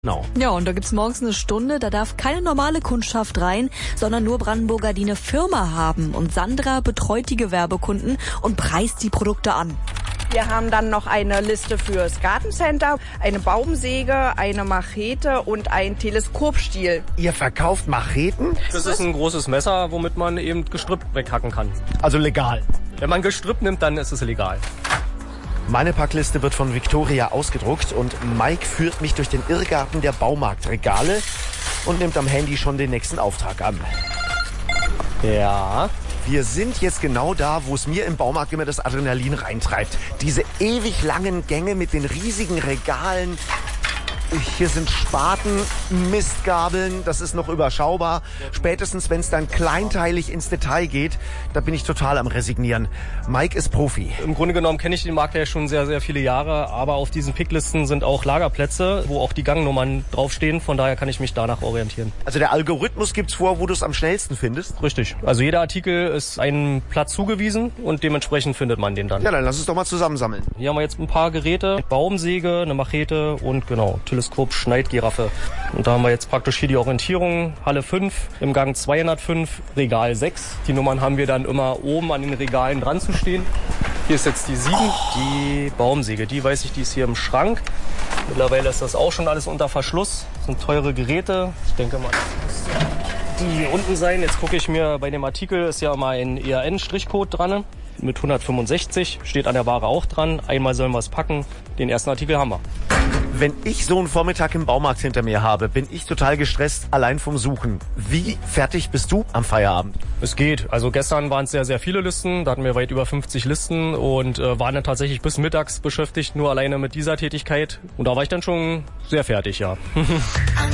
Genau. Ja, und da gibt's morgens eine Stunde, da darf keine normale Kundschaft rein, sondern nur Brandenburger, die eine Firma haben. Und Sandra betreut die Gewerbekunden und preist die Produkte an. Wir haben dann noch eine Liste fürs Gartencenter, eine Baumsäge, eine Machete und ein Teleskopstiel. Ihr verkauft Macheten? Das ist ein großes Messer, womit man eben Gestrüpp weghacken kann. Also legal. Wenn man Gestrüpp nimmt, dann ist es legal. Meine Packliste wird von Victoria ausgedruckt und Mike führt mich durch den Irrgarten der Baumarktregale und nimmt am Handy schon den nächsten Auftrag an. Ja. Wir sind jetzt genau da, wo es mir im Baumarkt immer das Adrenalin reintreibt. Diese ewig langen Gänge mit den riesigen Regalen. Hier sind Spaten, Mistgabeln, das ist noch überschaubar. Spätestens, wenn es dann kleinteilig ins Detail geht, da bin ich total am Resignieren. Mike ist Profi. Im Grunde genommen kenne ich den Markt ja schon sehr, sehr viele Jahre, aber auf diesen Picklisten sind auch Lagerplätze, wo auch die Gangnummern draufstehen, von daher kann ich mich danach orientieren. Also der Algorithmus gibt's vor, wo du es am schnellsten findest? Richtig, also jeder Artikel ist einem Platz zugewiesen und dementsprechend findet man den dann. Ja, dann lass uns doch mal zusammensammeln. Hier haben wir jetzt ein paar Geräte, Baumsäge, eine Machete und genau, Teleskop, Schneidgiraffe. Und da haben wir jetzt praktisch hier die Orientierung, Halle 5, im Gang 205, Regal 6. Die Nummern haben wir dann immer oben an den Regalen dran zu stehen. Hier ist jetzt die 7, die Baumsäge. Die weiß ich, die ist hier im Schrank. Mittlerweile ist das auch schon alles unter Verschluss. Das sind teure Geräte. Ich denke mal, das muss die hier unten sein. Jetzt gucke ich mir, bei dem Artikel ist ja immer ein ERN-Strichcode dran. Mit 165 steht an der Ware auch dran. Einmal sollen wir es packen. Den ersten Artikel haben wir. Wenn ich so einen Vormittag im Baumarkt hinter mir habe, bin ich total gestresst, allein vom Suchen. Wie fertig bist du am Feierabend? Es geht. Also gestern waren es sehr, sehr viele Listen. Da hatten wir weit über 50 Listen und waren dann tatsächlich bis mittags beschäftigt, nur alleine mit dieser Tätigkeit. Und da war ich dann schon sehr fertig, ja.